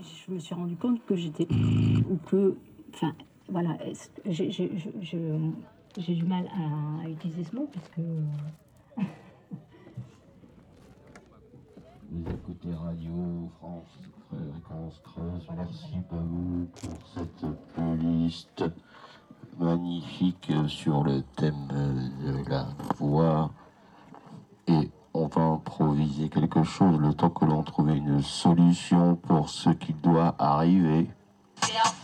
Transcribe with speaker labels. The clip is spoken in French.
Speaker 1: je me suis rendu compte que j'étais ou que enfin, voilà, j'ai du mal à utiliser ce mot parce que,
Speaker 2: Vous écoutez Radio France Fréquence Creuse. Merci beaucoup pour cette playlist magnifique sur le thème de la voix. Et on va improviser quelque chose le temps que l'on trouve une solution pour ce qui doit arriver.